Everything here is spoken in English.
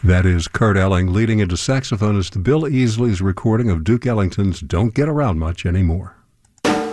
That is Kurt Elling leading into saxophonist Bill Easley's recording of Duke Ellington's Don't Get Around Much Anymore.